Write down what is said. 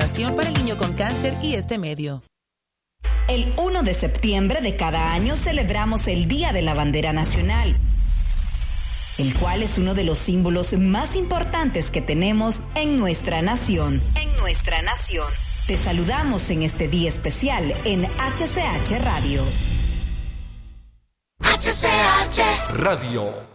información para el niño con cáncer y este medio. El 1 de septiembre de cada año celebramos el Día de la Bandera Nacional, el cual es uno de los símbolos más importantes que tenemos en nuestra nación. Te saludamos en este día especial en HCH Radio. HCH Radio.